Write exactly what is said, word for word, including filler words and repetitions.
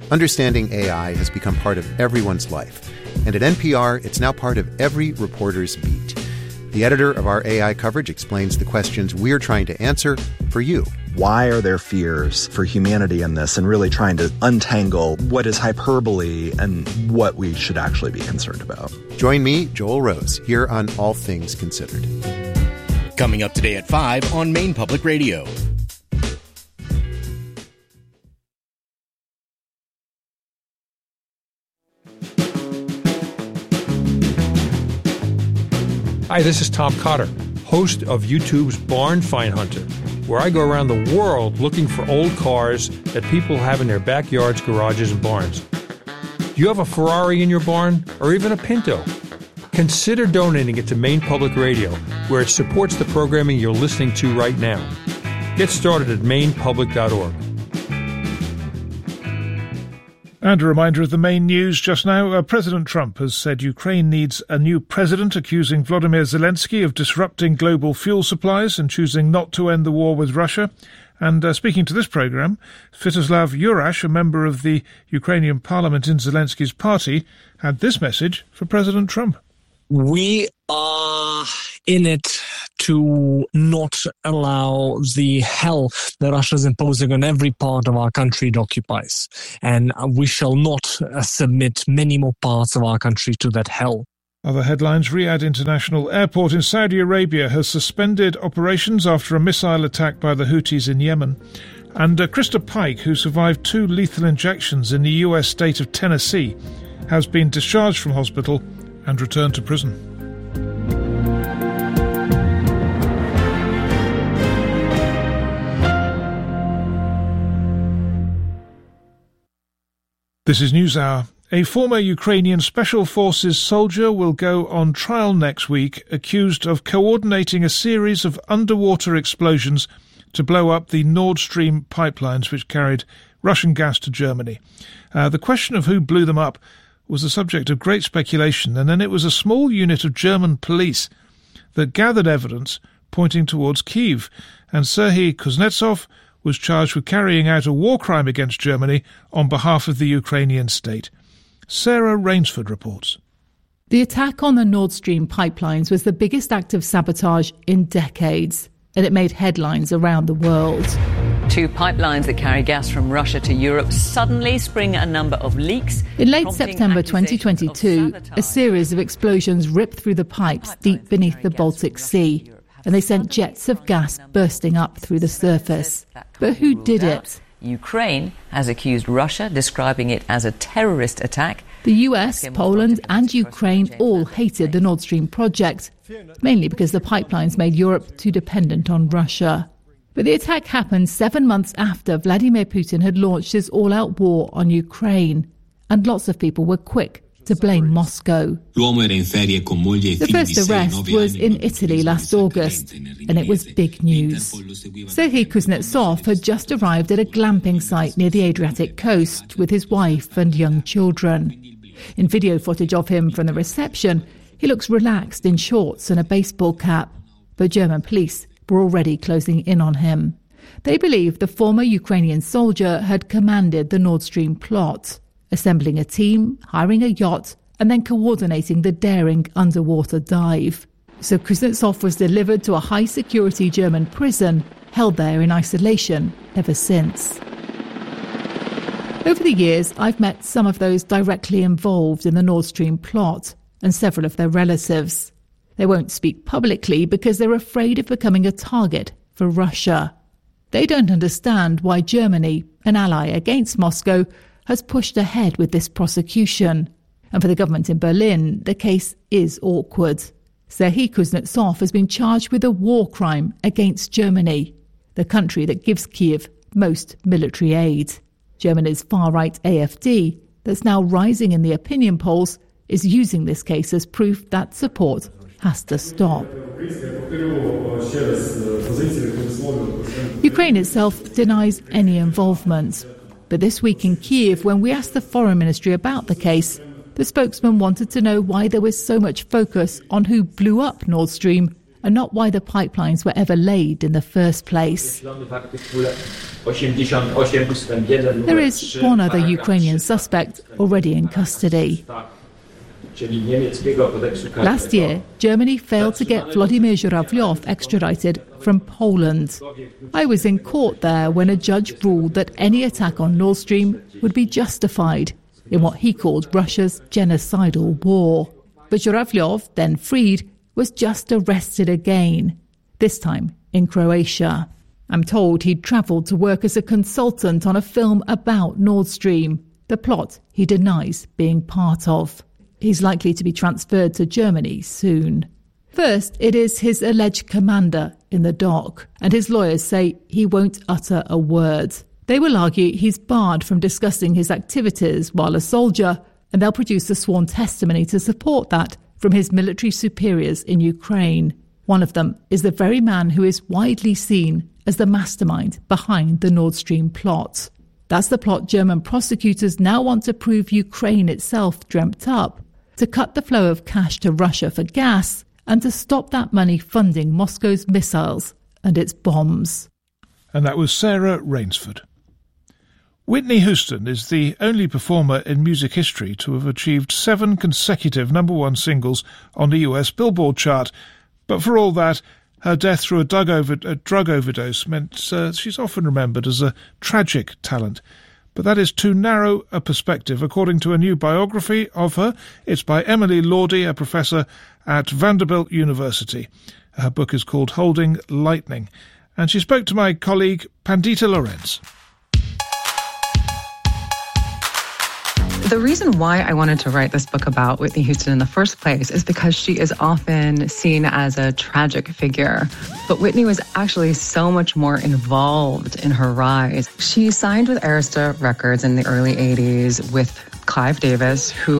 Understanding A I has become part of everyone's life. And at N P R, it's now part of every reporter's beat. The editor of our A I coverage explains the questions we're trying to answer for you. Why are there fears for humanity in this, and really trying to untangle what is hyperbole and what we should actually be concerned about. Join me, Joel Rose, here on All Things Considered. Coming up today at five on Maine Public Radio. Hi, this is Tom Cotter, host of YouTube's Barn Find Hunter, where I go around the world looking for old cars that people have in their backyards, garages, and barns. Do you have a Ferrari in your barn, or even a Pinto? Consider donating it to Maine Public Radio, where it supports the programming you're listening to right now. Get started at maine public dot org. And a reminder of the main news just now. Uh, President Trump has said Ukraine needs a new president, accusing Volodymyr Zelensky of disrupting global fuel supplies and choosing not to end the war with Russia. And uh, speaking to this programme, Sviatoslav Jurash, a member of the Ukrainian parliament in Zelensky's party, had this message for President Trump. We are in it to not allow the hell that Russia is imposing on every part of our country it occupies. And we shall not uh, submit many more parts of our country to that hell. Other headlines: Riyadh International Airport in Saudi Arabia has suspended operations after a missile attack by the Houthis in Yemen. And uh, Krista Pike, who survived two lethal injections in the U S state of Tennessee, has been discharged from hospital and returned to prison. This is NewsHour. A former Ukrainian Special Forces soldier will go on trial next week, accused of coordinating a series of underwater explosions to blow up the Nord Stream pipelines which carried Russian gas to Germany. Uh, the question of who blew them up was the subject of great speculation, and then it was a small unit of German police that gathered evidence pointing towards Kyiv, and Serhiy Kuznetsov was charged with carrying out a war crime against Germany on behalf of the Ukrainian state. Sarah Rainsford reports. The attack on the Nord Stream pipelines was the biggest act of sabotage in decades, and it made headlines around the world. Two pipelines that carry gas from Russia to Europe suddenly spring a number of leaks. In late September twenty twenty-two, a series of explosions ripped through the pipes deep beneath the Baltic Sea, and they sent jets of gas bursting up through the surface. But who did it? Ukraine has accused Russia, describing it as a terrorist attack. The U S, Poland and Ukraine all hated the Nord Stream project, mainly because the pipelines made Europe too dependent on Russia. But the attack happened seven months after Vladimir Putin had launched his all-out war on Ukraine, and lots of people were quick to blame Moscow. The first arrest was in Italy last August, and it was big news. Serhiy Kuznetsov had just arrived at a glamping site near the Adriatic coast with his wife and young children. In video footage of him from the reception, he looks relaxed in shorts and a baseball cap, but German police were already closing in on him. They believe the former Ukrainian soldier had commanded the Nord Stream plot, assembling a team, hiring a yacht, and then coordinating the daring underwater dive. So Kuznetsov was delivered to a high-security German prison, held there in isolation ever since. Over the years, I've met some of those directly involved in the Nord Stream plot and several of their relatives. They won't speak publicly because they're afraid of becoming a target for Russia. They don't understand why Germany, an ally against Moscow, has pushed ahead with this prosecution. And for the government in Berlin, the case is awkward. Serhiy Kuznetsov has been charged with a war crime against Germany, the country that gives Kyiv most military aid. Germany's far-right A F D, that's now rising in the opinion polls, is using this case as proof that support has to stop. Ukraine itself denies any involvement. But this week in Kyiv, when we asked the Foreign Ministry about the case, the spokesman wanted to know why there was so much focus on who blew up Nord Stream and not why the pipelines were ever laid in the first place. There is one other Ukrainian suspect already in custody. Last year, Germany failed to get Vladimir Zhuravlyov extradited from Poland. I was in court there when a judge ruled that any attack on Nord Stream would be justified in what he called Russia's genocidal war. But Zhuravlyov, then freed, was just arrested again, this time in Croatia. I'm told he'd travelled to work as a consultant on a film about Nord Stream, the plot he denies being part of. He's likely to be transferred to Germany soon. First, it is his alleged commander in the dock, and his lawyers say he won't utter a word. They will argue he's barred from discussing his activities while a soldier, and they'll produce a sworn testimony to support that from his military superiors in Ukraine. One of them is the very man who is widely seen as the mastermind behind the Nord Stream plot. That's the plot German prosecutors now want to prove Ukraine itself dreamt up, to cut the flow of cash to Russia for gas and to stop that money funding Moscow's missiles and its bombs. And that was Sarah Rainsford. Whitney Houston is the only performer in music history to have achieved seven consecutive number one singles on the U S Billboard chart. But for all that, her death through a drug, over, a drug overdose meant uh, she's often remembered as a tragic talent. But that is too narrow a perspective, according to a new biography of her. It's by Emily Lordy, a professor at Vanderbilt University. Her book is called Holding Lightning. And she spoke to my colleague Pandita Lorenz. The reason why I wanted to write this book about Whitney Houston in the first place is because she is often seen as a tragic figure. But Whitney was actually so much more involved in her rise. She signed with Arista Records in the early eighties with Clive Davis, who